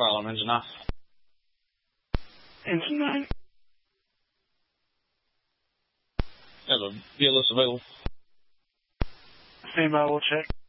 alarm engine off. Engine 9. Yeah, the VLS available. Standby, we'll check.